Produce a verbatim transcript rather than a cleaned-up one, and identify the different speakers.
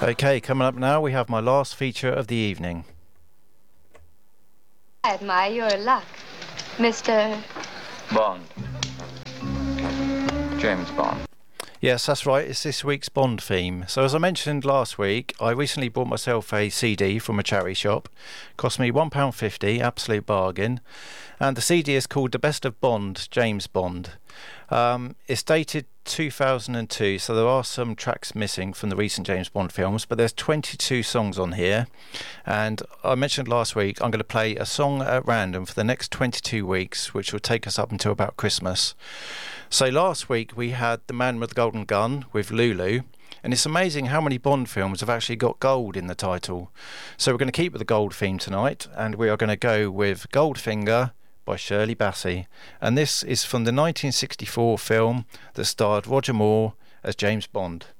Speaker 1: Okay, coming up now, we have my last feature of the evening.
Speaker 2: I admire your luck, Mister
Speaker 3: Bond. James Bond.
Speaker 1: Yes, that's right. It's this week's Bond theme. So as I mentioned last week, I recently bought myself a C D from a charity shop. Cost me one pound fifty, absolute bargain. And the C D is called The Best of Bond, James Bond. Um, it's dated two thousand two, so there are some tracks missing from the recent James Bond films, but there's twenty-two songs on here. And I mentioned last week, I'm going to play a song at random for the next twenty-two weeks, which will take us up until about Christmas. So last week we had The Man with the Golden Gun with Lulu, and it's amazing how many Bond films have actually got gold in the title. So we're going to keep with the gold theme tonight, and we are going to go with Goldfinger by Shirley Bassey, and this is from the nineteen sixty-four film that starred Roger Moore as James Bond.